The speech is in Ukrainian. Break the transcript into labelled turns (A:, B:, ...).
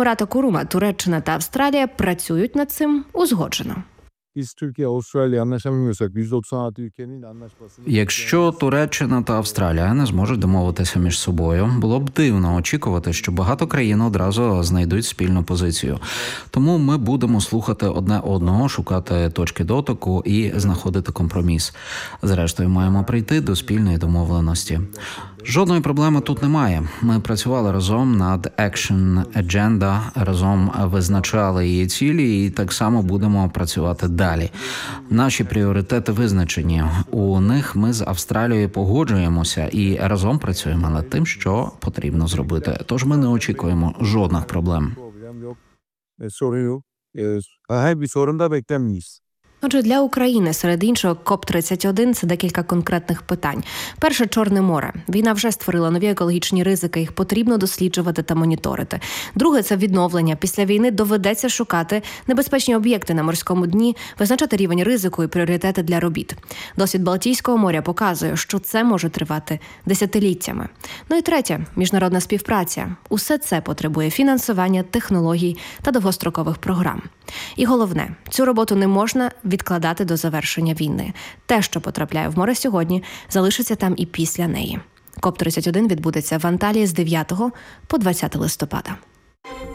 A: Емірати Курума, Туреччина та Австралія працюють над цим узгоджено.
B: Якщо Туреччина та Австралія не зможуть домовитися між собою, було б дивно очікувати, що багато країн одразу знайдуть спільну позицію. Тому ми будемо слухати одне одного, шукати точки дотику і знаходити компроміс. Зрештою, маємо прийти до спільної домовленості. Жодної проблеми тут немає. Ми працювали разом над Action Agenda, разом визначали її цілі і так само будемо працювати далі. Наші пріоритети визначені. У них ми з Австралією погоджуємося і разом працюємо над тим, що потрібно зробити. Тож ми не очікуємо жодних проблем.
A: Отже, для України, серед іншого, КОП-31 – це декілька конкретних питань. Перше – Чорне море. Війна вже створила нові екологічні ризики, їх потрібно досліджувати та моніторити. Друге – це відновлення. Після війни доведеться шукати небезпечні об'єкти на морському дні, визначати рівень ризику і пріоритети для робіт. Досвід Балтійського моря показує, що це може тривати десятиліттями. Ну і третє – міжнародна співпраця. Усе це потребує фінансування, технологій та довгострокових програм. І головне – цю роботу не можна відкладати до завершення війни. Те, що потрапляє в море сьогодні, залишиться там і після неї. КОП-31 відбудеться в Анталії з 9 по 20 листопада.